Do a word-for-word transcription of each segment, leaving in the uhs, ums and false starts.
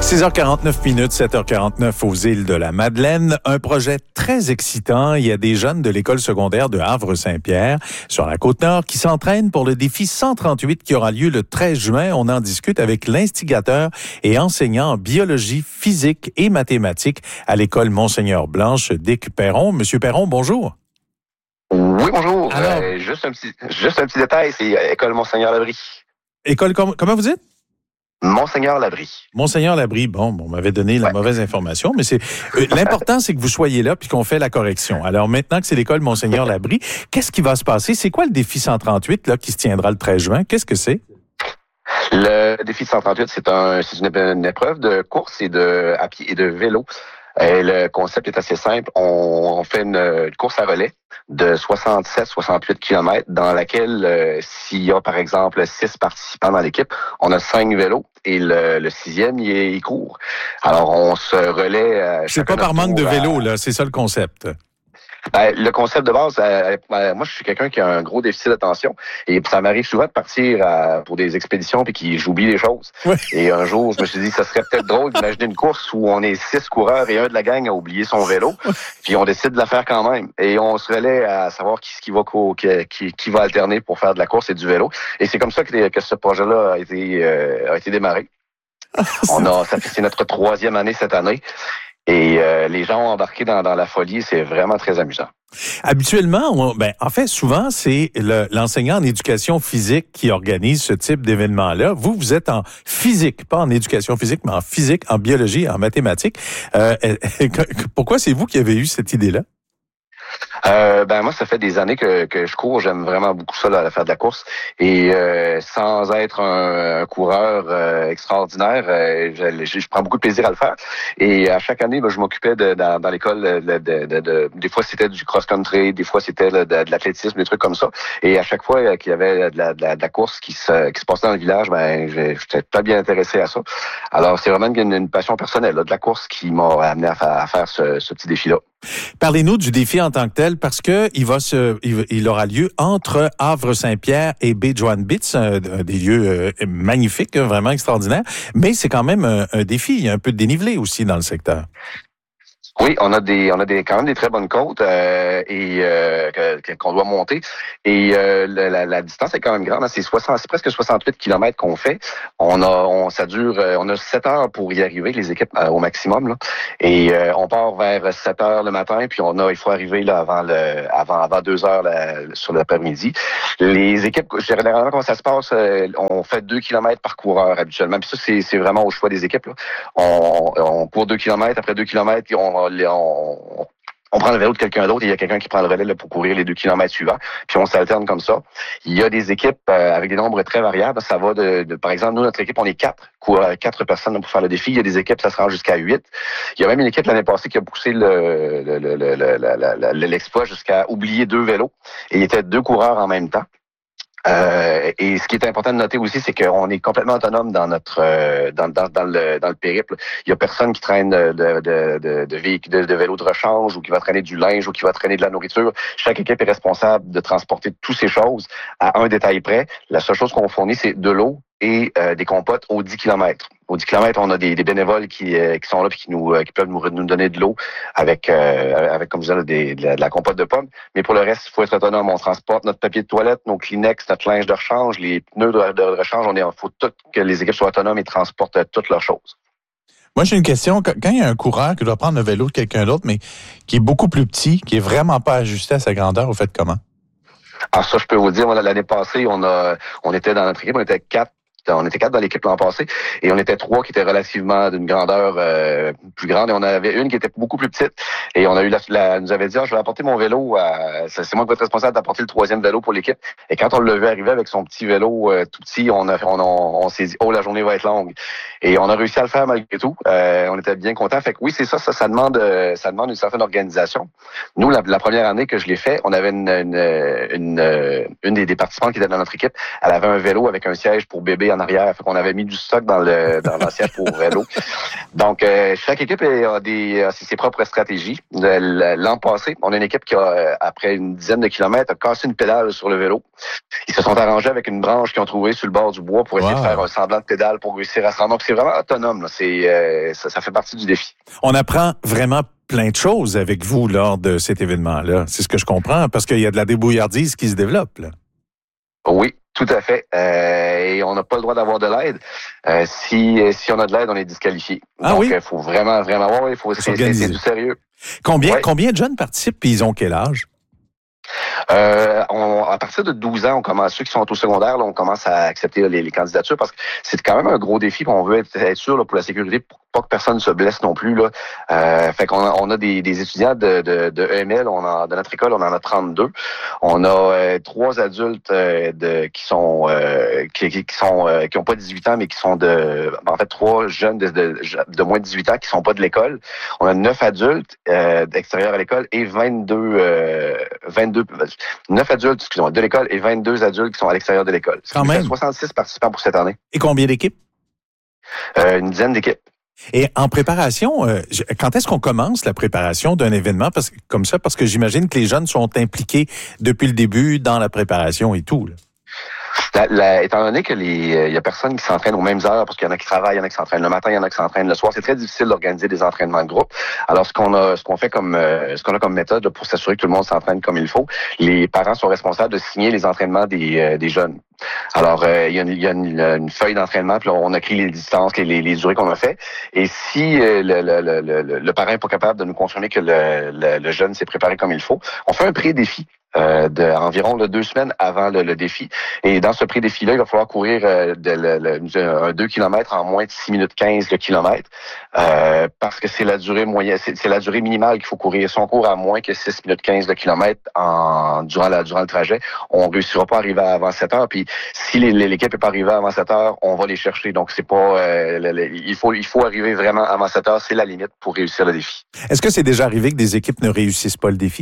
six heures quarante-neuf minutes, sept heures quarante-neuf aux îles de la Madeleine. Un projet très excitant. Il y a des jeunes de l'école secondaire de Havre-Saint-Pierre, sur la Côte-Nord, qui s'entraînent pour le défi cent trente-huit qui aura lieu le treize juin. On en discute avec l'instigateur et enseignant en biologie, physique et mathématiques à l'école Monseigneur-Blanche, Dick Perron. Monsieur Perron, bonjour. Oui, bonjour. Alors, euh, juste, un petit, juste un petit détail, c'est euh, école Monseigneur-Labrie. École, com- comment vous dites? Monseigneur-Labrie. Monseigneur-Labrie, bon, on m'avait donné la ouais. mauvaise information, mais c'est euh, l'important, c'est que vous soyez là puis qu'on fait la correction. Alors maintenant que c'est l'école Monseigneur-Labrie, qu'est-ce qui va se passer? C'est quoi le défi cent trente-huit là, qui se tiendra le treize juin? Qu'est-ce que c'est? Le défi cent trente-huit, c'est, un, c'est une, une épreuve de course et de, à pied et de vélo. Et le concept est assez simple. On, on fait une, une course à relais de soixante-sept à soixante-huit kilomètres dans laquelle, euh, s'il y a, par exemple, six participants dans l'équipe, on a cinq vélos et le, le sixième, il, est, il court. Alors, on se relaie... Euh, c'est pas par manque de vélo, là. C'est ça le concept. Ben, le concept de base, euh, euh, moi, je suis quelqu'un qui a un gros déficit d'attention et ça m'arrive souvent de partir euh, pour des expéditions puis que j'oublie les choses. Ouais. Et un jour, je me suis dit, ça serait peut-être drôle d'imaginer une course où on est six coureurs et un de la gang a oublié son vélo, puis on décide de la faire quand même. Et on se relaie à savoir qui, qui va qui, qui va alterner pour faire de la course et du vélo. Et c'est comme ça que, que ce projet-là a été, euh, a été démarré. On a, ça fait c'est notre troisième année cette année. Et euh, les gens ont embarqué dans, dans la folie, c'est vraiment très amusant. Habituellement, on, ben, en fait, souvent, c'est le, l'enseignant en éducation physique qui organise ce type d'événement-là. Vous, vous êtes en physique, pas en éducation physique, mais en physique, en biologie, en mathématiques. Euh, pourquoi c'est vous qui avez eu cette idée-là? Euh, ben moi, ça fait des années que, que je cours. J'aime vraiment beaucoup ça, là, faire de la course. Et euh, sans être un, un coureur euh, extraordinaire, euh, je, je, je prends beaucoup de plaisir à le faire. Et à chaque année, ben, je m'occupais de, dans, dans l'école de, de, de, de, des fois c'était du cross-country, des fois c'était de, de, de l'athlétisme, des trucs comme ça. Et à chaque fois qu'il y avait de la, de la, de la course qui se, qui se passait dans le village, ben j'étais pas bien intéressé à ça. Alors c'est vraiment une, une passion personnelle là, de la course qui m'a amené à faire, à faire ce, ce petit défi-là. Parlez-nous du défi en tant que tel, parce que il va se, il, il aura lieu entre Havre-Saint-Pierre et Baie-Joinville, un, un des lieux euh, magnifiques, vraiment extraordinaires. Mais c'est quand même un, un défi. Il y a un peu de dénivelé aussi dans le secteur. Oui, on a des, on a des quand même des très bonnes côtes euh, et euh, que, qu'on doit monter. Et euh, la, la distance est quand même grande. Hein, c'est soixante, c'est presque soixante-huit kilomètres qu'on fait. On a, on, ça dure, on a sept heures pour y arriver, les équipes euh, au maximum. Là. Et euh, on part vers sept heures le matin, puis on a, il faut arriver là avant le, avant, avant deux heures là, sur l'après-midi. Les équipes, généralement, comment ça se passe, euh, on fait deux kilomètres par coureur habituellement. Puis ça, c'est, c'est vraiment au choix des équipes. Là. On, on court deux kilomètres, après deux kilomètres, on On, on prend le vélo de quelqu'un d'autre et il y a quelqu'un qui prend le relais là, pour courir les deux kilomètres suivants. Puis on s'alterne comme ça. Il y a des équipes euh, avec des nombres très variables. Ça va de, de, par exemple, nous, notre équipe, on est quatre, quatre personnes là, pour faire le défi. Il y a des équipes, ça se rend jusqu'à huit. Il y a même une équipe l'année passée qui a poussé le, le, le, le, le, le, l'exploit jusqu'à oublier deux vélos. Et il y était deux coureurs en même temps. Euh, et ce qui est important de noter aussi, c'est qu'on est complètement autonome dans notre euh, dans, dans, dans le dans le périple. Il y a personne qui traîne de de de de, véhicules, de, de vélos de rechange ou qui va traîner du linge ou qui va traîner de la nourriture. Chaque équipe est responsable de transporter toutes ces choses à un détail près. La seule chose qu'on fournit, c'est de l'eau et euh, des compotes aux dix kilomètres. Aux dix kilomètres, on a des, des bénévoles qui, euh, qui sont là et qui nous euh, qui peuvent nous, nous donner de l'eau avec euh, avec comme je disais des, de, la, de la compote de pommes. Mais pour le reste, il faut être autonome. On transporte notre papier de toilette, nos Kleenex, notre linge de rechange, les pneus de, de rechange. On est, il faut tout que les équipes soient autonomes et transportent euh, toutes leurs choses. Moi, j'ai une question. Quand il y a un coureur qui doit prendre le vélo de quelqu'un d'autre, mais qui est beaucoup plus petit, qui est vraiment pas ajusté à sa grandeur, vous faites comment? Alors ça, je peux vous dire, moi, l'année passée, on a, on était dans notre équipe, on était quatre. On était quatre dans l'équipe l'an passé et on était trois qui étaient relativement d'une grandeur euh, plus grande et on avait une qui était beaucoup plus petite et on a eu la, la nous avait dit ah, je vais apporter mon vélo à, c'est moi qui vais être responsable d'apporter le troisième vélo pour l'équipe et quand on l'a vu arriver avec son petit vélo euh, tout petit on a on, on, on s'est dit oh la journée va être longue et on a réussi à le faire malgré tout euh, on était bien contents fait que oui c'est ça ça ça demande euh, ça demande une certaine organisation. Nous la, la première année que je l'ai fait on avait une une une, une des, des participantes qui était dans notre équipe elle avait un vélo avec un siège pour bébé en arrière. Fait qu'on avait mis du stock dans le dans l'assiette pour vélo. Donc, euh, chaque équipe a des a ses propres stratégies. L'an passé, on a une équipe qui a, après une dizaine de kilomètres, a cassé une pédale sur le vélo. Ils se sont arrangés avec une branche qu'ils ont trouvée sur le bord du bois pour essayer wow. de faire un semblant de pédale pour réussir à se rendre. Donc, c'est vraiment autonome. Là. C'est, euh, ça, ça fait partie du défi. On apprend vraiment plein de choses avec vous lors de cet événement-là. C'est ce que je comprends, parce qu'il y a de la débrouillardise qui se développe. Là. Oui, tout à fait. Euh, et on n'a pas le droit d'avoir de l'aide. Euh, si si on a de l'aide, on est disqualifié. Ah Donc, oui? il faut vraiment, vraiment voir. Il faut, c'est, c'est, c'est du sérieux. Combien, ouais. combien de jeunes participent et ils ont quel âge? Euh, on, à partir de douze ans, on commence, ceux qui sont au secondaire, là, on commence à accepter là, les, les candidatures parce que c'est quand même un gros défi. On veut être, être sûr là, pour la sécurité, pour pas que personne ne se blesse non plus. Là. Euh, fait qu'on a, on a des, des étudiants de, de, de E M L, on a, de notre école, on en a trente-deux. On a euh, trois adultes euh, de, qui sont euh, qui, qui sont euh, qui ont pas dix-huit ans, mais qui sont de en fait trois jeunes de, de, de moins de dix-huit ans qui sont pas de l'école. On a neuf adultes euh, d'extérieur à l'école et vingt-deux euh, vingt-deux neuf adultes, excusez-moi, de l'école et vingt-deux adultes qui sont à l'extérieur de l'école. Quand même. soixante-six participants pour cette année. Et combien d'équipes? Euh, une dizaine d'équipes. Et en préparation, euh, quand est-ce qu'on commence la préparation d'un événement parce, comme ça? Parce que j'imagine que les jeunes sont impliqués depuis le début dans la préparation et tout. Là. La, la, étant donné que les, il y a personne qui s'entraîne aux mêmes heures, parce qu'il y en a qui travaillent, il y en a qui s'entraînent le matin, il y en a qui s'entraînent le soir, c'est très difficile d'organiser des entraînements de groupe. Alors, ce qu'on a, ce qu'on fait comme, euh, ce qu'on a comme méthode là, pour s'assurer que tout le monde s'entraîne comme il faut, les parents sont responsables de signer les entraînements des, euh, des jeunes. Alors, euh, il y a, une, il y a une, une feuille d'entraînement, puis là, on écrit les distances, les, les, les durées qu'on a fait. Et si euh, le, le, le, le, le parent n'est pas capable de nous confirmer que le, le, le jeune s'est préparé comme il faut, on fait un pré-défi. Euh, de environ là, deux semaines avant le, le défi. Et dans ce pré-défi-là, il va falloir courir euh, de, le, le, un deux kilomètres en moins de six minutes quinze le kilomètre, euh, parce que c'est la durée moyenne, c'est, c'est la durée minimale qu'il faut courir. Si on court à moins que six minutes quinze le kilomètre en, durant, la, durant le trajet, on ne réussira pas à arriver avant sept heures. Puis si les, l'équipe n'est pas arrivée avant sept heures, on va les chercher. Donc c'est pas, euh, le, le, il faut il faut arriver vraiment avant sept heures. C'est la limite pour réussir le défi. Est-ce que c'est déjà arrivé que des équipes ne réussissent pas le défi?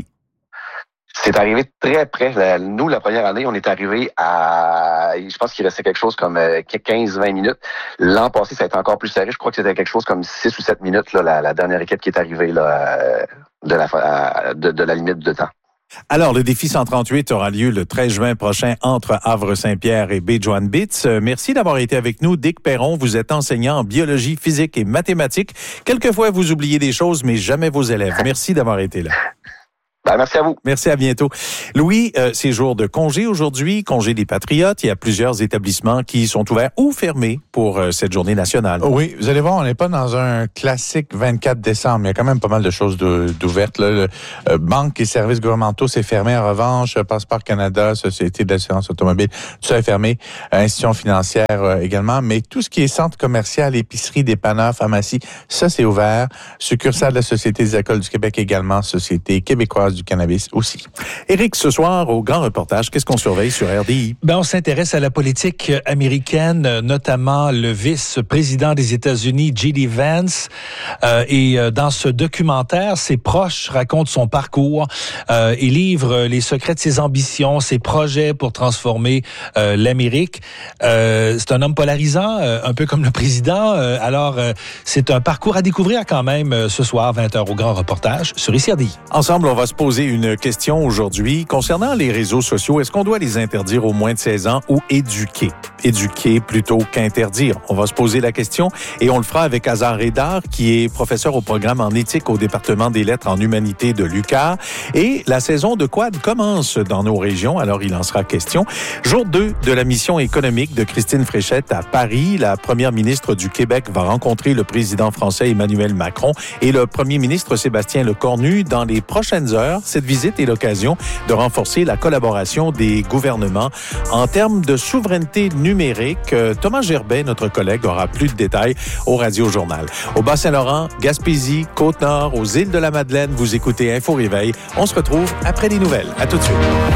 C'est arrivé très près. Nous, la première année, on est arrivé à... Je pense qu'il restait quelque chose comme quinze vingt minutes. L'an passé, ça a été encore plus serré. Je crois que c'était quelque chose comme six ou sept minutes, là, la, la dernière équipe qui est arrivée là, de, la, de, de la limite de temps. Alors, le défi cent trente-huit aura lieu le treize juin prochain entre Havre-Saint-Pierre et Baie-Joinne-Bitz. Merci d'avoir été avec nous. Dick Perron, vous êtes enseignant en biologie, physique et mathématiques. Quelquefois, vous oubliez des choses, mais jamais vos élèves. Merci d'avoir été là. Ben, merci à vous. Merci, à bientôt. Louis, euh, c'est jour de congé aujourd'hui, congé des Patriotes. Il y a plusieurs établissements qui sont ouverts ou fermés pour euh, cette journée nationale. Oui, vous allez voir, on n'est pas dans un classique vingt-quatre décembre. Il y a quand même pas mal de choses de, d'ouvertes. Là. Le, euh, banques et services gouvernementaux, c'est fermé. En revanche, Passeport Canada, Société d'assurance automobile, tout ça est fermé. Euh, institutions financières euh, également. Mais tout ce qui est centre commercial, épicerie, dépanneur, pharmacie, ça, c'est ouvert. Succursale de la Société des alcools du Québec également. Société québécoise du cannabis aussi. Éric, ce soir, au grand reportage, qu'est-ce qu'on surveille sur R D I? Ben, on s'intéresse à la politique américaine, notamment le vice-président des États-Unis, J D Vance. Euh, et dans ce documentaire, ses proches racontent son parcours euh, et livrent les secrets de ses ambitions, ses projets pour transformer euh, l'Amérique. Euh, c'est un homme polarisant, euh, un peu comme le président. Euh, alors, euh, c'est un parcours à découvrir quand même euh, ce soir, vingt heures, au grand reportage sur I C R D I. Ensemble, on va se poser une question aujourd'hui concernant les réseaux sociaux. Est-ce qu'on doit les interdire aux moins de seize ans ou éduquer? Éduquer plutôt qu'interdire. On va se poser la question et on le fera avec Hazar Redar, qui est professeur au programme en éthique au département des lettres en humanité de l'U Q A M. Et la saison de quad commence dans nos régions, alors il en sera question. Jour deux de la mission économique de Christine Fréchette à Paris. La première ministre du Québec va rencontrer le président français Emmanuel Macron et le premier ministre Sébastien Lecornu dans les prochaines heures. Cette visite est l'occasion de renforcer la collaboration des gouvernements en termes de souveraineté numérique. Thomas Gerbet, notre collègue, aura plus de détails au Radio Journal. Au Bas-Saint-Laurent, Gaspésie, Côte-Nord, aux îles de la Madeleine, vous écoutez Info Réveil. On se retrouve après les nouvelles. À tout de suite.